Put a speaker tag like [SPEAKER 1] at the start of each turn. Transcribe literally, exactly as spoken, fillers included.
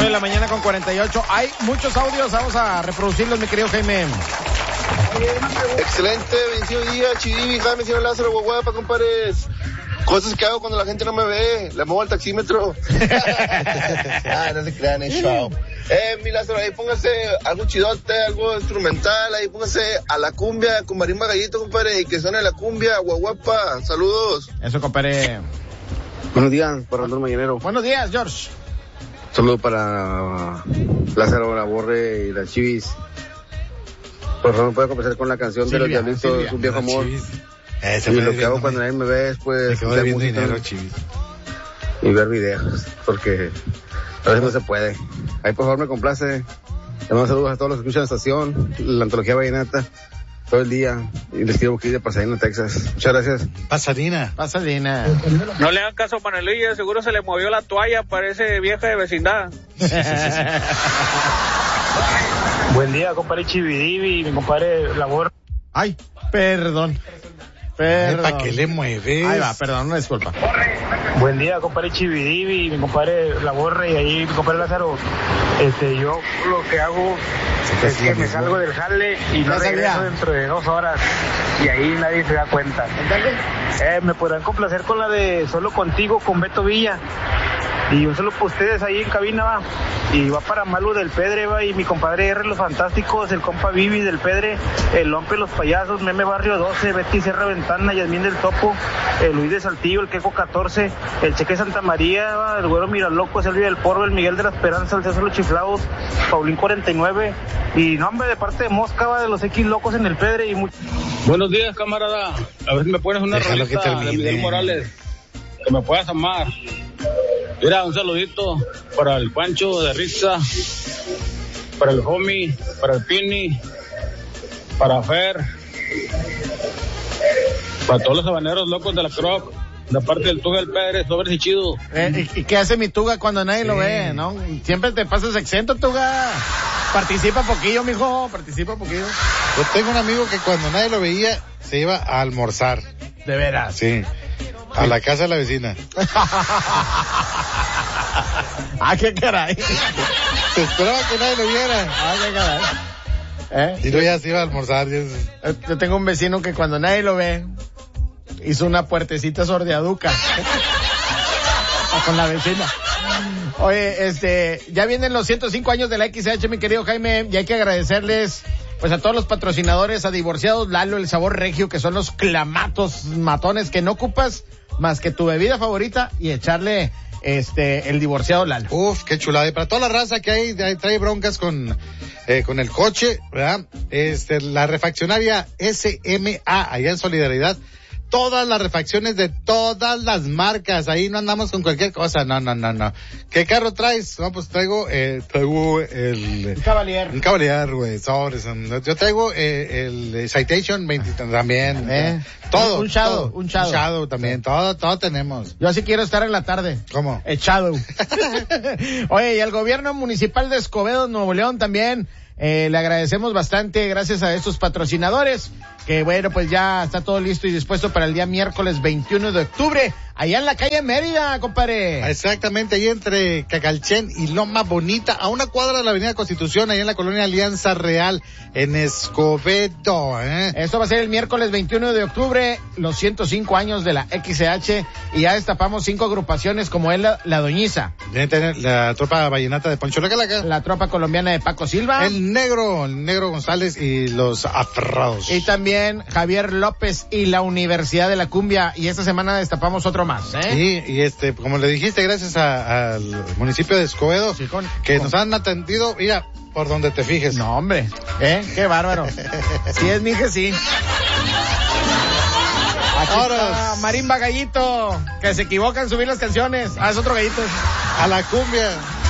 [SPEAKER 1] nueve de la mañana con cuarenta y ocho. Hay muchos audios, vamos a reproducirlos, mi querido Jaime.
[SPEAKER 2] Excelente, bendecido día, Chidivi, Jaime, señor Lázaro, Guaguapa, compadres. Cosas que hago cuando la gente no me ve, le muevo al taxímetro. Ah, no se crean, es show. Eh, mi Lázaro, ahí póngase algo chidote, algo instrumental, ahí póngase a la cumbia, con marimba gallito, compadre, y que suene la cumbia, Guaguapa, saludos.
[SPEAKER 1] Eso, compadre.
[SPEAKER 3] Buenos días, para Andrés Mañanero.
[SPEAKER 1] Buenos días, George.
[SPEAKER 3] Saludo para Lázaro, la Borre y las Chivis. Por favor, no puedo comenzar con la canción Silvia, de los Diablitos, Silvia, un viejo amor. Eh, y lo que hago cuando nadie me ve es pues escuchar música dinero, y ver videos, porque a veces no se puede. Ahí por favor me complace. Le mando saludos a todos los que escuchan la estación, la antología vallenata, todo el día, y les quiero aquí de Pasadena, Texas. Muchas gracias.
[SPEAKER 1] Pasadena. Pasadena.
[SPEAKER 4] No le hagan caso a Manuelilla, seguro se le movió la toalla, parece vieja de vecindad.
[SPEAKER 5] Buen día, compadre Chividivi, mi compadre Labor.
[SPEAKER 1] Ay, perdón. Perdón.
[SPEAKER 6] ¿Para qué le mueves?
[SPEAKER 1] Ahí va, perdón, una disculpa.
[SPEAKER 5] Buen día, compadre Chividivi, mi compadre Laborre y ahí mi compadre Lázaro. Este, yo lo que hago es que me salgo del jale y no regreso dentro de dos horas y ahí nadie se da cuenta. Eh, me podrán complacer con la de Solo Contigo con Beto Villa. Y un saludo para ustedes ahí en cabina, va. Y va para Malu del Pedre, va. Y mi compadre R, los Fantásticos, el compa Vivi del Pedre, el Lompe, los Payasos, Meme Barrio doce, Betty Serra Ventana, Yasmín del Topo, el Luis de Saltillo, el Queco catorce, el Cheque Santa María, va, el Güero Miraloco, Silvia del Porro, el Miguel de la Esperanza, el César Los Chiflados, Paulín cuarenta y nueve. Y no, hombre, de parte de Mosca, va, de los X Locos en el Pedre. Y mucho...
[SPEAKER 4] Buenos días, camarada. A ver si me pones una rolita de Miguel Morales. Que me puedas amar. Mira, un saludito para el Pancho de Riza, para el Homie, para el Pini, para Fer, para todos los habaneros locos de la Croc, de parte del Tuga del Pedre, sobre y chido.
[SPEAKER 1] Eh, ¿Y qué hace mi Tuga cuando nadie sí. lo ve, no? Siempre te pasas exento, Tuga. Participa poquillo, mijo, participa poquillo.
[SPEAKER 6] Yo tengo un amigo que cuando nadie lo veía, se iba a almorzar.
[SPEAKER 1] ¿De veras?
[SPEAKER 6] Sí. A la casa de la vecina.
[SPEAKER 1] Ah, qué caray.
[SPEAKER 6] Se esperaba que nadie lo viera.
[SPEAKER 1] Ah, qué caray. ¿Eh?
[SPEAKER 6] Y luego ya se iba a almorzar.
[SPEAKER 1] Yo tengo un vecino que cuando nadie lo ve, hizo una puertecita sordeaduca. Con la vecina. Oye, este, ya vienen los ciento cinco años de la X H, mi querido Jaime, y hay que agradecerles pues a todos los patrocinadores, a Divorciados Lalo, el sabor regio, que son los clamatos matones que no ocupas más que tu bebida favorita y echarle este el Divorciado Lalo.
[SPEAKER 6] Uf, qué chulada. Y para toda la raza que hay, trae broncas con eh, con el coche, ¿verdad? Este, la refaccionaria S M A, allá en Solidaridad. Todas las refacciones de todas las marcas, ahí no andamos con cualquier cosa, no, no, no, no. ¿Qué carro traes? No, pues traigo, eh, traigo el...
[SPEAKER 1] Un Cavalier.
[SPEAKER 6] Un Cavalier, güey, sobres. Yo traigo eh, el Citation veinte también, eh. Todo.
[SPEAKER 1] Un Shadow,
[SPEAKER 6] todo.
[SPEAKER 1] un Shadow.
[SPEAKER 6] Un Shadow también, todo, todo tenemos.
[SPEAKER 1] Yo así quiero estar en la tarde.
[SPEAKER 6] ¿Cómo?
[SPEAKER 1] El Shadow. Oye, y al gobierno municipal de Escobedo, Nuevo León también, eh, le agradecemos bastante gracias a estos patrocinadores. Que bueno, pues ya está todo listo y dispuesto para el día miércoles veintiuno de octubre, allá en la calle Mérida, compadre.
[SPEAKER 6] Exactamente, ahí entre Cacalchen y Loma Bonita, a una cuadra de la avenida Constitución, ahí en la colonia Alianza Real, en Escobedo, ¿eh?
[SPEAKER 1] Esto va a ser el miércoles veintiuno de octubre, los ciento cinco años de la X H, y ya destapamos cinco agrupaciones como es la, la Doñiza.
[SPEAKER 6] La tropa vallenata de Poncho Lacalaca.
[SPEAKER 1] La tropa colombiana de Paco Silva.
[SPEAKER 6] El Negro, el Negro González y los Aferrados.
[SPEAKER 1] Y también Javier López y la Universidad de la Cumbia, y esta semana destapamos otro más, ¿eh?
[SPEAKER 6] Sí, y este, como le dijiste, gracias a, al municipio de Escobedo, sí, con, que con... nos han atendido, mira, por donde te fijes.
[SPEAKER 1] No, hombre, ¿eh? Qué bárbaro. Sí es, mije, sí. Aquí está Marimba Gallito, que se equivoca en subir las canciones. Ah, es otro gallito.
[SPEAKER 6] A la cumbia.